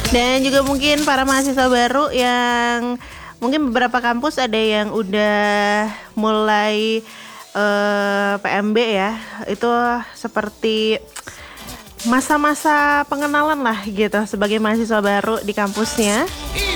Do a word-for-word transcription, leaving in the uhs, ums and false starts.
Dan juga mungkin para mahasiswa baru yang mungkin beberapa kampus ada yang udah mulai uh, P M B ya. Itu seperti masa-masa pengenalan lah gitu sebagai mahasiswa baru di kampusnya.